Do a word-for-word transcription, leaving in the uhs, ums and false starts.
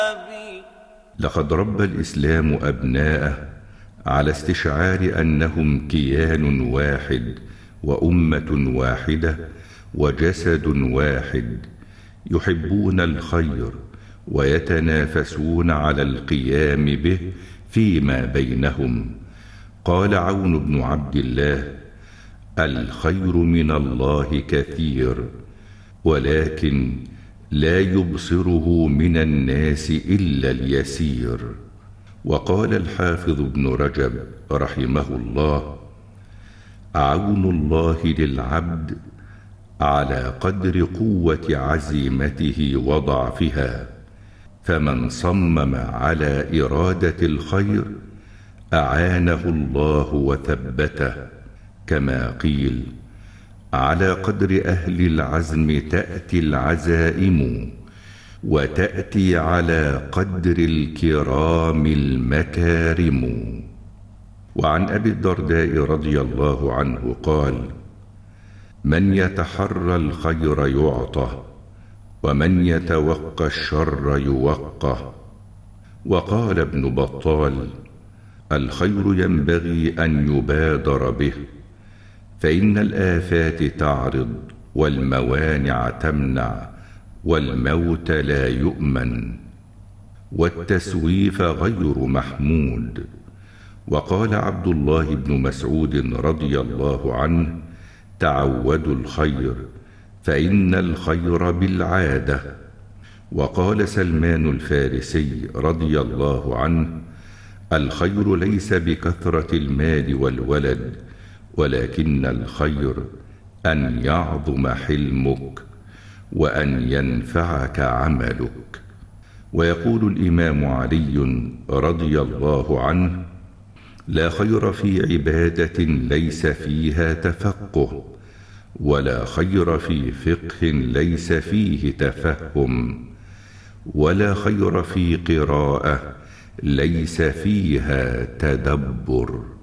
لقد ربى الإسلام أبناءه على استشعار أنهم كيان واحد وأمة واحدة وجسد واحد، يحبون الخير ويتنافسون على القيام به فيما بينهم. قال عون بن عبد الله: الخير من الله كثير، ولكن لا يبصره من الناس إلا اليسير. وقال الحافظ ابن رجب رحمه الله: عون الله للعبد على قدر قوة عزيمته وضعفها، فمن صمم على إرادة الخير أعانه الله وثبته، كما قيل: على قدر أهل العزم تأتي العزائم، وتأتي على قدر الكرام المكارم. وعن أبي الدرداء رضي الله عنه قال: من يتحرى الخير يعطى، ومن يتوقى الشر يوقى. وقال ابن بطال: الخير ينبغي أن يبادر به، فإن الآفات تعرض والموانع تمنع والموت لا يؤمن، والتسويف غير محمود. وقال عبد الله بن مسعود رضي الله عنه: تعودوا الخير فإن الخير بالعادة. وقال سلمان الفارسي رضي الله عنه: الخير ليس بكثرة المال والولد، ولكن الخير أن يعظم حلمك وأن ينفعك عملك. ويقول الإمام علي رضي الله عنه: لا خير في عبادة ليس فيها تفقه، ولا خير في فقه ليس فيه تفهم، ولا خير في قراءة ليس فيها تدبر.